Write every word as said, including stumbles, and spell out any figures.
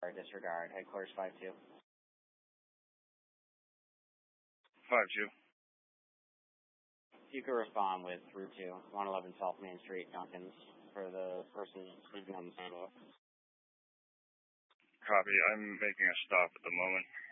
disregard, headquarters five two. five two. If you could respond with Route two, one eleven South Main Street, Dunkins, for the person sleeping on the sidewalk. Copy. I'm making a stop at the moment.